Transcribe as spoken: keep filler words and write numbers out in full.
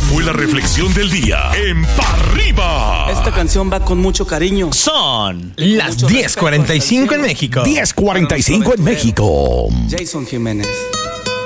fue la reflexión del día en Pa' Arriba. Esta canción va con mucho cariño. Son las diez cuarenta y cinco en México. diez cuarenta y cinco en México. Jason Jiménez.